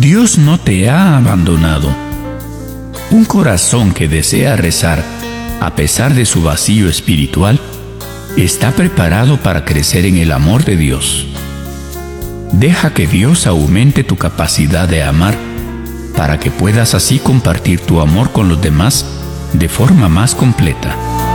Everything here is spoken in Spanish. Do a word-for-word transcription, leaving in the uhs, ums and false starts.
Dios no te ha abandonado. Un corazón que desea rezar, a pesar de su vacío espiritual, está preparado para crecer en el amor de Dios. Deja que Dios aumente tu capacidad de amar para que puedas así compartir tu amor con los demás de forma más completa.